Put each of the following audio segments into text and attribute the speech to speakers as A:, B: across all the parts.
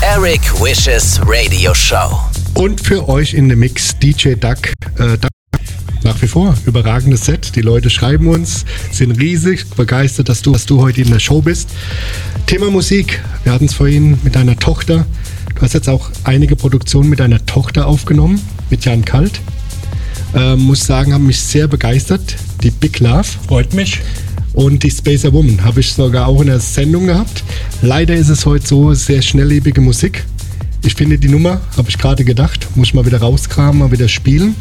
A: Eric Wishes Radio Show.
B: Und für euch in dem Mix DJ Duck. Nach wie vor überragendes Set. Die Leute schreiben uns, sind riesig begeistert, dass du heute in der Show bist. Thema Musik. Wir hatten es vorhin mit deiner Tochter. Du hast jetzt auch einige Produktionen mit deiner Tochter aufgenommen, mit Jan Kalt. Muss sagen, haben mich sehr begeistert. Die Big Love.
C: Freut mich.
B: Und die Spacer Woman habe ich sogar auch in der Sendung gehabt. Leider ist es heute so sehr schnelllebige Musik. Ich finde die Nummer, habe ich gerade gedacht, muss ich mal wieder rauskramen, mal wieder spielen.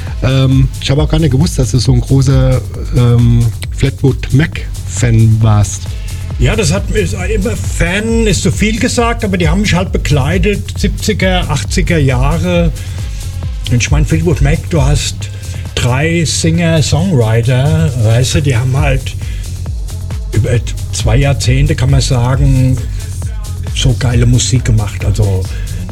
B: Ich habe auch gar nicht gewusst, dass du so ein großer Fleetwood Mac-Fan warst.
C: Ja, das hat immer Fan, ist so viel gesagt, aber die haben mich halt begleitet, 70er, 80er Jahre. Und ich meine, Fleetwood Mac, du hast 3 Singer-Songwriter, weißt du, die haben halt über 2 Jahrzehnte, kann man sagen, so geile Musik gemacht. Also,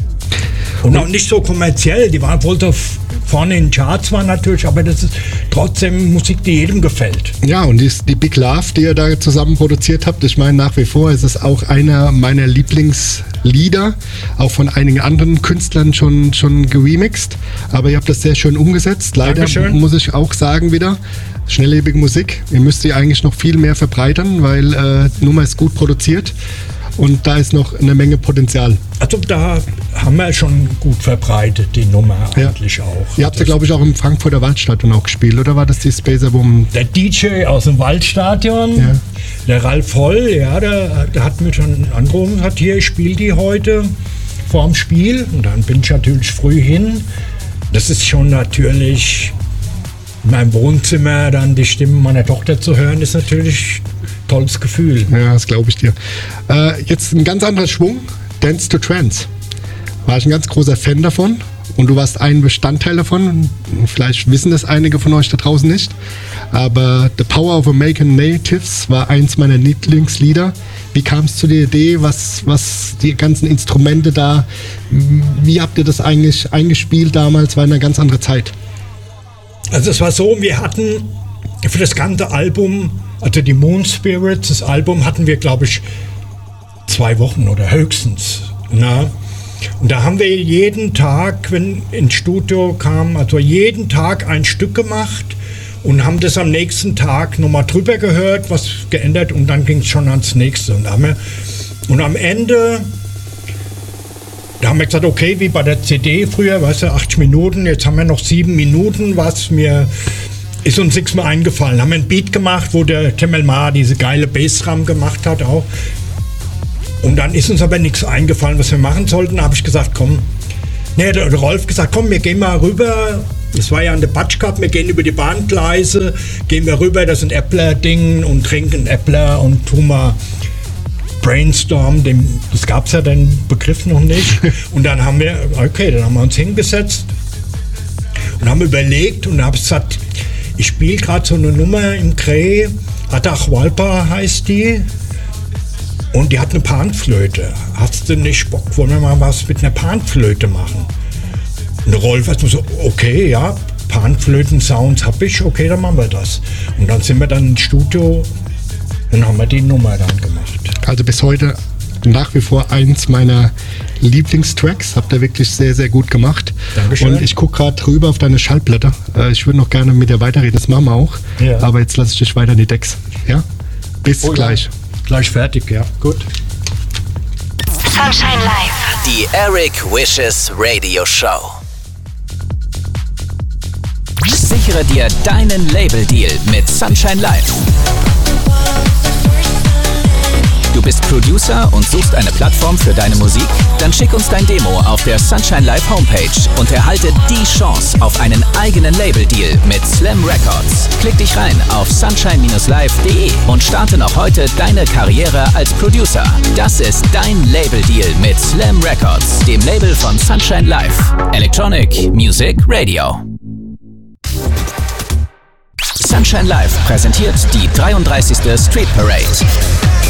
C: und auch nicht so kommerziell, die waren wohl da vorne in den Charts waren natürlich, aber das ist trotzdem Musik, die jedem gefällt.
B: Ja, und die Big Love, die ihr da zusammen produziert habt, ich meine, nach wie vor ist es auch einer meiner Lieblingslieder, auch von einigen anderen Künstlern schon geremixed, aber ihr habt das sehr schön umgesetzt. Leider muss ich auch sagen wieder, schnelllebige Musik, ihr müsst sie eigentlich noch viel mehr verbreitern, weil die Nummer ist gut produziert. Und da ist noch eine Menge Potenzial.
C: Also da haben wir schon gut verbreitet, die Nummer eigentlich auch.
B: Ihr habt ja, glaube ich, auch im Frankfurter Waldstadion auch gespielt, oder war das die Spacer Woman?
C: Der DJ aus dem Waldstadion, der Ralf Holl, der hat mich schon angerufen und hat hier, ich spiele die heute vorm Spiel. Und dann bin ich natürlich früh hin. Das ist schon natürlich in meinem Wohnzimmer, dann die Stimme meiner Tochter zu hören, ist natürlich tolles Gefühl.
B: Ja, das glaube ich dir. Jetzt ein ganz anderer Schwung, Dance to Trance. War ich ein ganz großer Fan davon und du warst ein Bestandteil davon. Vielleicht wissen das einige von euch da draußen nicht, aber The Power of American Natives war eins meiner Lieblingslieder. Wie kam es zu der Idee, was die ganzen Instrumente da, wie habt ihr das eigentlich eingespielt damals, war eine ganz andere Zeit?
C: Also es war so, wir hatten für das ganze Album, also die Moon Spirits, das Album hatten wir, glaube ich, 2 Wochen oder höchstens. Na? Und da haben wir jeden Tag, wenn ins Studio kam, also jeden Tag ein Stück gemacht und haben das am nächsten Tag nochmal drüber gehört, was geändert und dann ging es schon ans nächste. Und am Ende, da haben wir gesagt, okay, wie bei der CD früher, weißt du, 80 Minuten, jetzt haben wir noch 7 Minuten, ist uns nichts mehr eingefallen. Haben wir ein Beat gemacht, wo der Temel Ma diese geile Bassdrum gemacht hat auch. Und dann ist uns aber nichts eingefallen, was wir machen sollten. Da habe ich gesagt, der Rolf gesagt, komm, wir gehen mal rüber. Das war ja an der Batsch Cup, wir gehen über die Bahngleise, gehen wir rüber, das sind Äppler-Ding und trinken Äppler und tun mal Brainstorm, das gab es ja den Begriff noch nicht. Und dann haben wir uns hingesetzt und haben überlegt und habe gesagt, ich spiele gerade so eine Nummer im Kreh, Atahualpa heißt die, und die hat eine Panflöte. Hast du nicht Bock, wollen wir mal was mit einer Panflöte machen? Und der Rolf hat so, okay, ja, Panflöten-Sounds habe ich, okay, dann machen wir das. Und dann sind wir dann ins Studio und haben wir die Nummer dann gemacht.
B: Also bis heute nach wie vor eins meiner Lieblingstracks. Habt ihr wirklich sehr, sehr gut gemacht.
C: Dankeschön.
B: Und ich gucke gerade drüber auf deine Schallplatte. Ich würde noch gerne mit dir weiterreden, das machen wir auch. Ja. Aber jetzt lasse ich dich weiter in die Decks. Ja? Bis gleich.
C: Gleich fertig, ja. Gut.
A: Sunshine Live. Die Eric Wishes Radio Show. Sichere dir deinen Label-Deal mit Sunshine Live. Du bist Producer und suchst eine Plattform für deine Musik? Dann schick uns dein Demo auf der Sunshine Live Homepage und erhalte die Chance auf einen eigenen Label-Deal mit Slam Records. Klick dich rein auf sunshine-live.de und starte noch heute deine Karriere als Producer. Das ist dein Label-Deal mit Slam Records, dem Label von Sunshine Live. Electronic Music Radio. Sunshine Live präsentiert die 33. Street Parade.